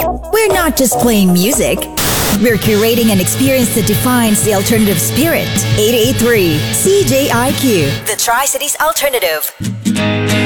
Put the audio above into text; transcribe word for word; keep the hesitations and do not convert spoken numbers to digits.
We're not just playing music. We're curating an experience that defines the alternative spirit. eight eight three C J I Q, the Tri-Cities Alternative.